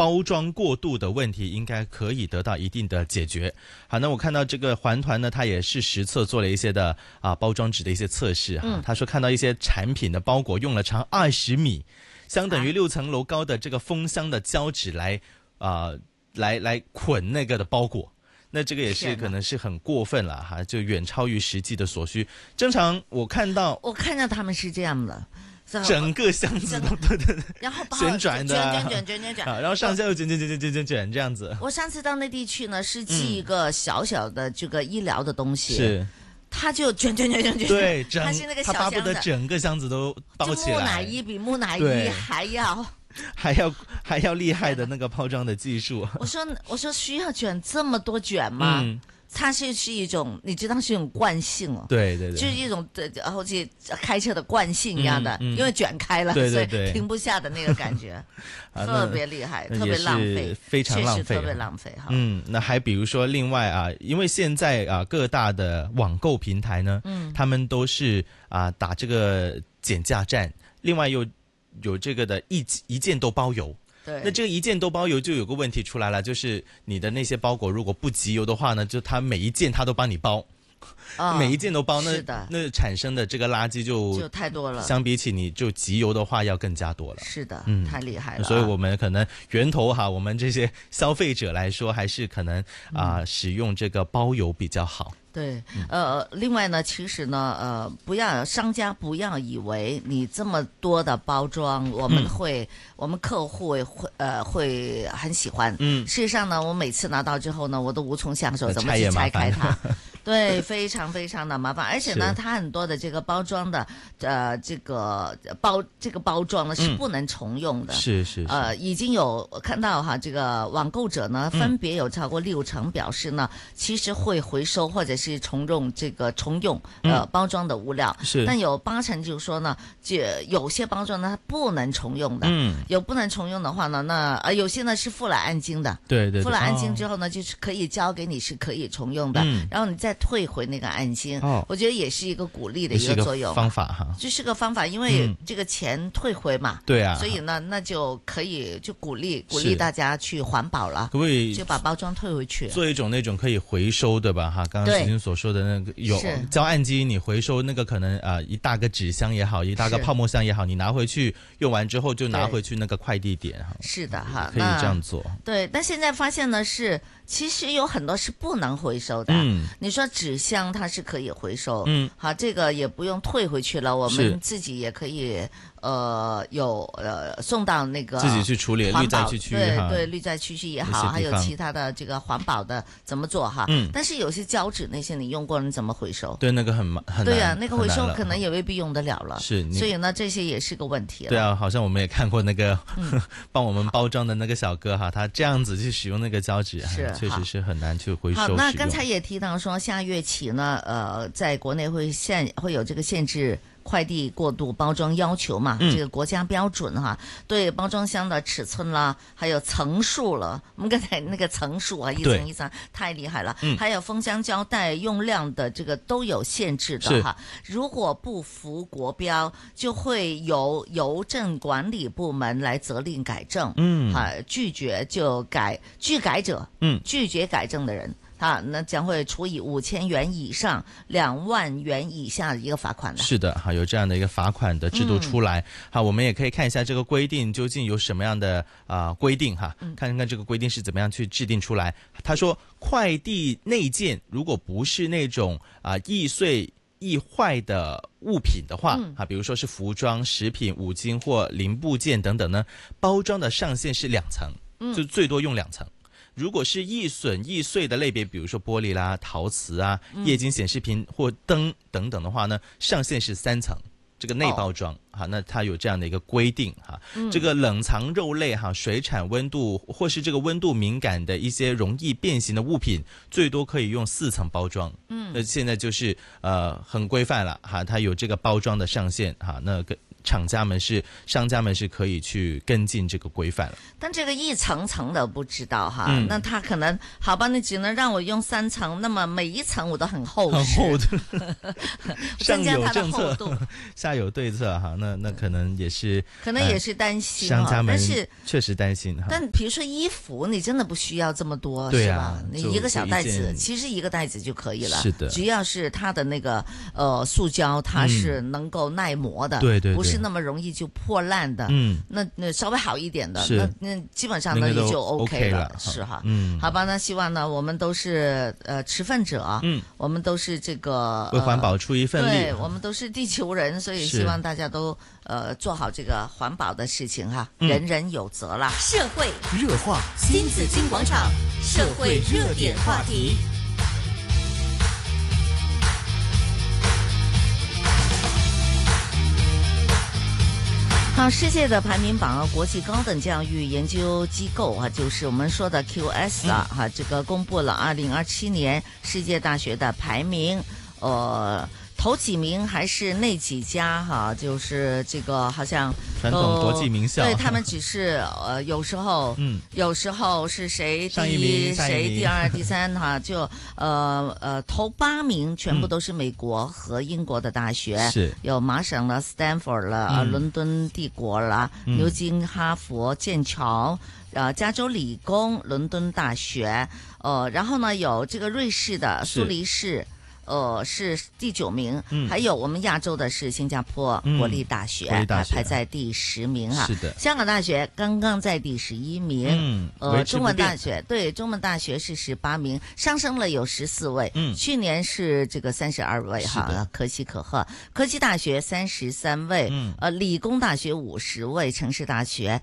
包装过度的问题应该可以得到一定的解决。好，那我看到这个环团呢，它也是实测做了一些的包装纸的一些测试哈。他说看到一些产品的包裹用了长20米，相等于6层楼高的这个封箱的胶纸来捆那个的包裹。那这个也是可能是很过分了哈，就远超于实际的所需。正常我看到他们是这样的， 整个箱子都对， 然后旋转的卷， 然后上下又卷这样子。 我上次到内地去呢，是寄一个小小的这个医疗的东西， 是。 他就卷， 对， 他是那个小箱子， 他巴不得整个箱子都包起来。 木乃伊比木乃伊还要厉害的那个包装的技术。 我说需要卷这么多卷吗？它是一种，你知道是一种惯性哦。 对， 就是一种好似开车的惯性一样的，因为卷开了， 对所以停不下的那个感觉，特别厉害，特别浪费， 非常浪费， 特别浪费哈。 那还比如说另外因为现在各大的网购平台呢，他们都是打这个减价战，另外又有这个的一件都包邮。 对， 那这个一件都包邮就有个问题出来了，就是你的那些包裹如果不集邮的话呢，就他每一件他都帮你包，每一件都包，那产生的这个垃圾就太多了， 相比起你就集邮的话要更加多了。 是的，太厉害了。 所以我们可能源头我们这些消费者来说，还是可能使用这个包邮比较好。 对，另外呢，其实呢，商家不要以为你这么多的包装，我们客户会很喜欢。事实上呢，我每次拿到之后呢，我都无从下手，怎么去拆开它？对，非常非常的麻烦，而且呢，它很多的这个包装的这个包装呢是不能重用的。 是。 已经有看到这个网购者呢，分别有超过60%表示呢，其实会回收或者是重用包装的物料。 是， 但有80%就是说呢，有些包装呢它不能重用的。有不能重用的话呢，那有些呢是付了按金的。 对， 付了按金之后呢，就是可以交给你是可以重用的，然后你再退回那个按金。我觉得也是一个鼓励的一个作用， 方法哈， 这是个方法，因为这个钱退回嘛。 对啊， 所以呢，那就可以就鼓励大家去环保了， 可不可以就把包装退回去， 做一种那种可以回收的吧？哈，刚刚石青所说的那个有交按金，你回收那个可能一大个纸箱也好，一大个泡沫箱也好，你拿回去用完之后就拿回去那个快递点哈。 是的哈， 可以这样做。 对，但现在发现呢其实有很多是不能回收的。你说纸箱它是可以回收，好，这个也不用退回去了，我们自己也可以送到那个自己去处理绿在区区， 对，绿在区区也好，还有其他的这个环保的怎么做哈。但是有些胶纸那些你用过了，你怎么回收？ 对，那个很难。 对啊，那个回收可能也未必用得了了。 是， 所以呢，这些也是个问题了。 对啊，好像我们也看过那个帮我们包装的那个小哥哈，他这样子去使用那个胶纸，确实是很难去回收使用。 好，那刚才也提到说，下月起呢，在国内会有这个限制快递过度包装要求嘛，这个国家标准哈，对包装箱的尺寸啦，还有层数了，我们刚才那个层数一层一层太厉害了，还有封箱胶带用量的这个都有限制的哈，如果不符国标，就会由邮政管理部门来责令改正，拒绝改正的人。那将会处以5000元以上2万元以下的一个罚款的。 是的，有这样的一个罚款的制度出来。好，我们也可以看一下这个规定究竟有什么样的规定哈，看看这个规定是怎么样去制定出来。他说，快递内件如果不是那种易碎易坏的物品的话，比如说是服装、食品、五金或零部件等等呢，包装的上限是2层，就最多用2层。如果是易损易碎的类别，比如说玻璃啦、陶瓷液晶显示屏或灯等等的话呢，上限是3层。这个内包装那它有这样的一个规定这个冷藏肉类水产温度或是这个温度敏感的一些容易变形的物品，最多可以用4层包装。那现在就是很规范了它有这个包装的上限那厂家们商家们是可以去跟进这个规范了。 但这个一层层的不知道哈，那他可能好吧，你只能让我用3层，那么每一层我都很厚实， 很厚的增加它的厚度， 下有对策哈，那可能也是担心商家们但是确实担心哈。 但比如说衣服，你真的不需要这么多， 对是吧？你一个小袋就子，其实一个袋子就可以了。 是的， 只要是它的那个塑胶，它是能够耐磨的， 对， 不是那么容易就破烂的。那稍微好一点的，那基本上呢也就 OK 了，是哈。好吧，那希望呢我们都是持份者，我们都是这个为环保出一份力， 对，我们都是地球人，所以希望大家都做好这个环保的事情哈，人人有责啦。 社会热话， 新紫金广场，社会热点话题。 好，世界的排名榜国际高等教育研究机构就是我们说的 QS 这个公布了2027年世界大学的排名，头几名还是那几家就是这个好像传统国际名校， 对，他们只是有时候是谁第一谁第二第三就头8名全部都是美国和英国的大学， 是有麻省了、Stanford 了、伦敦帝国了、牛津、哈佛、剑桥。加州理工、伦敦大学，然后呢有这个瑞士的苏黎世。是第9名，还有我们亚洲的是新加坡国立大学，排在第10名哈。 是的， 香港大学刚刚在第11名，中文大学中文大学是18名，上升了有14位，去年是这个32位哈，可喜可贺。科技大学33位，理工大学50位，城市大学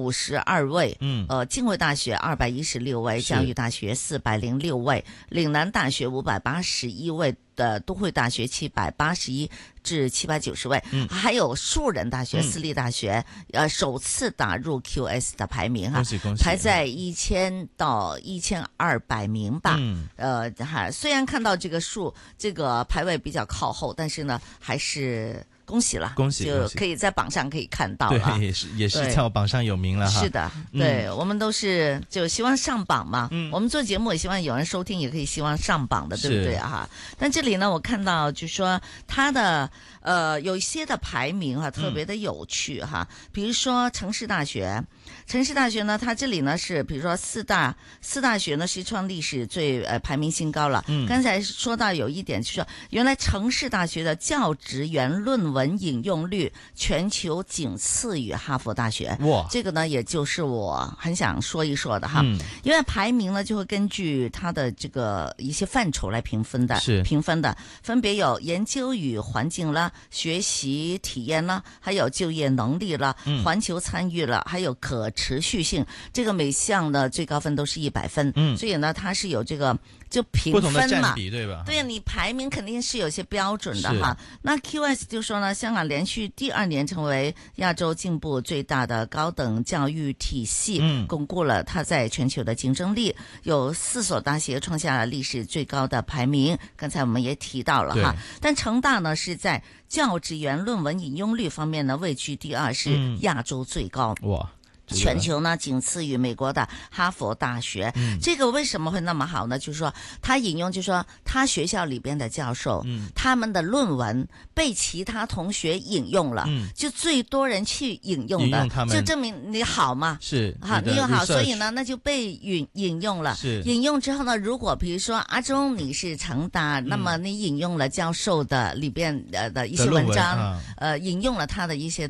52位，浸会大学216位，教育大学406位，岭南大学581位。的都会大学781至790位，还有树人大学、私立大学，首次打入 QS 的排名哈，排在1000到1200名吧。虽然看到这个排位比较靠后，但是呢，还是。恭喜了， 恭喜！ 就可以在榜上可以看到了， 对，也是在榜上有名了哈。 是的，对，我们都是就希望上榜嘛。我们做节目也希望有人收听，也可以希望上榜的，对不对哈？但这里呢，我看到就说它的有一些的排名特别的有趣哈，比如说城市大学。城市大学呢，它这里呢是比如说四大学呢是创历史最排名新高了。刚才说到有一点就是说，原来城市大学的教职员论文引用率全球仅次于哈佛大学。哇，这个呢也就是我很想说一说的哈。因为排名呢就会根据它的这个一些范畴来评分的，分别有研究与环境啦、学习体验啦，还有就业能力啦、环球参与了，还有可持续性，这个每项的最高分都是100分，所以呢，它是有这个就评分嘛， 不同的占比，对吧？ 对呀，你排名肯定是有些标准的哈。那 QS 就说呢，香港连续第2年成为亚洲进步最大的高等教育体系，巩固了它在全球的竞争力。有4所大学创下了历史最高的排名，刚才我们也提到了哈。但成大呢是在教职员论文引用率方面呢位居第2，是亚洲最高。哇！全球呢仅次于美国的哈佛大学。这个为什么会那么好呢？就是说他引用，就是说他学校里边的教授，他们的论文被其他同学引用了，就最多人去引用的，就证明你好嘛， 是好，你又好，所以呢那就被引用了。引用之后呢，如果比如说阿中你是成大，那么你引用了教授的里边的一些文章，引用了他的一些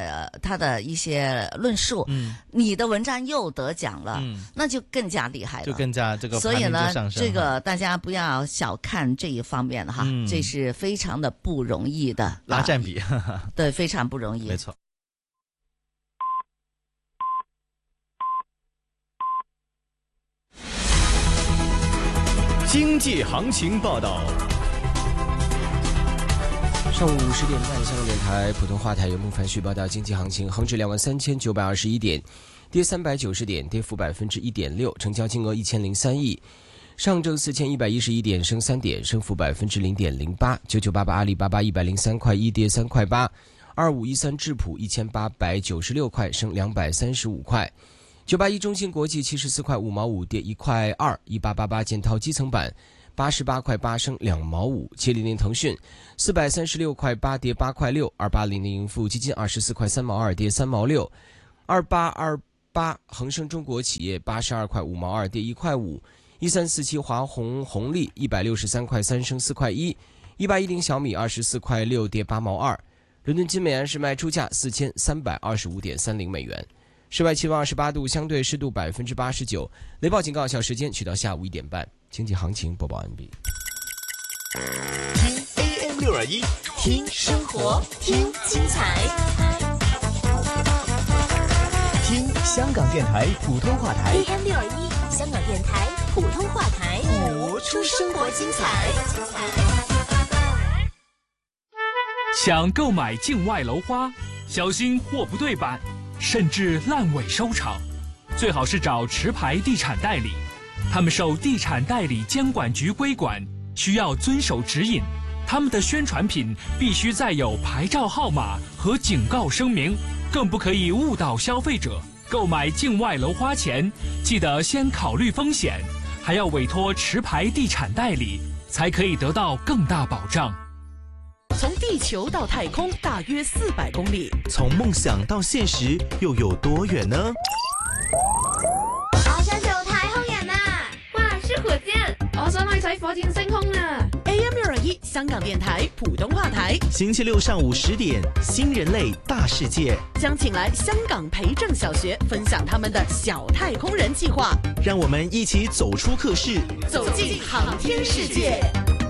论述，你的文章又得奖了，那就更加厉害了， 就更加这个。 所以呢，这个大家不要小看这一方面哈，这是非常的不容易的拉占比， 对，非常不容易， 没错。 经济行情报道。上午10点半，香港电台普通话台由孟凡旭报道经济行情。恒指23921点，跌390点，跌幅1.6%，成交金额1003亿。上证4111点，升3点，升幅0.08%。9988阿里巴巴103块1，跌3块8。 2513质朴1896块升235块。981中芯国际74块5毛5跌1块2。1888建滔基层板88块8升2毛5。700腾讯436块8跌8块6。2800富基金24块3毛2跌3毛6。2828恒生中国企业82块5毛2跌1块5。1347华虹红利163块3升4块1。1810小米24块6跌8毛2。伦敦金美元是卖出价4325.30美元。室外气温28度，相对湿度89%。雷暴警告有效时间取到下午1点半。经济行情播报完毕。 听 AM621，听生活，听精彩， 听香港电台普通话台。 AM621，香港电台普通话台，活出生活精彩。 想购买境外楼花，小心货不对版，甚至烂尾收场，最好是找持牌地产代理，他们受地产代理监管局规管，需要遵守指引。他们的宣传品必须载有牌照号码和警告声明，更不可以误导消费者。购买境外楼花前，记得先考虑风险，还要委托持牌地产代理，才可以得到更大保障。 从地球到太空大约400公里， 从梦想到现实又有多远呢？ 我想做太空人啊！哇，是火箭！我想去睇火箭升空啊！ AM621香港电台普通话台， 星期六上午10点，新人类大世界将请来香港培正小学分享他们的小太空人计划， 让我们一起走出课室， 走进航天世界。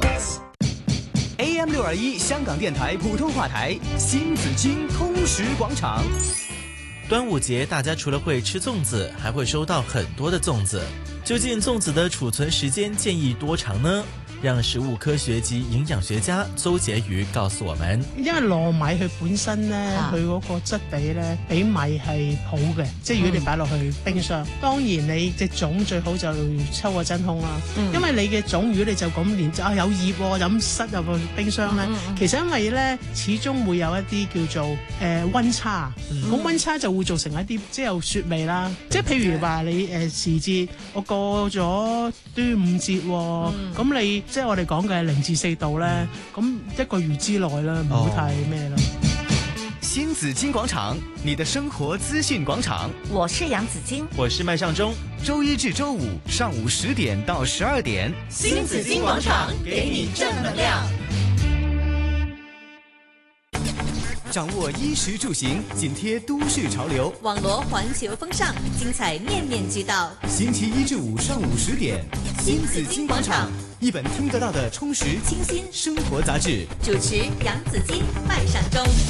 AM621香港电台普通话台，新紫荆通识广场。 端午节大家除了会吃粽子，还会收到很多的粽子。究竟粽子的储存時間建議多長呢？讓食物科學及營養學家鄒婕妤告訴我們。 因為糯米佢本身咧，佢嗰個質地咧比米係好嘅，即係如果你擺落去冰箱，當然你隻粽最好就抽個真空啦。因為你嘅粽如果你就咁連有葉喎，咁塞入個冰箱咧，其實因為咧始終會有一啲叫做溫差，咁溫差就會造成一啲即係有雪味啦。即係譬如話你時節，我過咗端午節喎，咁你即係我哋講嘅0至4度咧，咁1個月之內啦，唔好太咩啦。 新紫荊廣場，你的生活資訊廣場。 我是楊子矜， 我是麥尚中。 周一至周五上午10點到12點， 新紫荊廣場給你正能量。 掌握衣食住行，緊貼都市潮流， 網羅環球風尚，精彩面面俱到。 星期1至5上午10點， 新紫荊廣場， 一本聽得到的充實清新生活雜誌。 主持楊子矜、麥尚中。